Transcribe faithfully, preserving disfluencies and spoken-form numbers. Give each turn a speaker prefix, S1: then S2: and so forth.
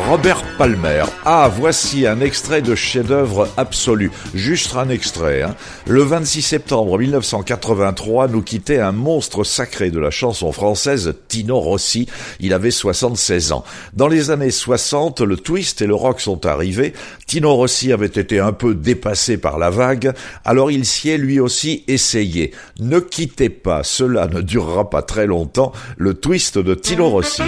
S1: Robert Palmer. Ah, voici un extrait de chef-d'œuvre absolu. Juste un extrait. Hein. Le vingt-six septembre mille neuf cent quatre-vingt-trois, nous quittait un monstre sacré de la chanson française, Tino Rossi. Il avait soixante-seize ans. Dans les années soixante, le twist et le rock sont arrivés. Tino Rossi avait été un peu dépassé par la vague, alors il s'y est lui aussi essayé. Ne quittez pas, cela ne durera pas très longtemps, le twist de Tino Rossi.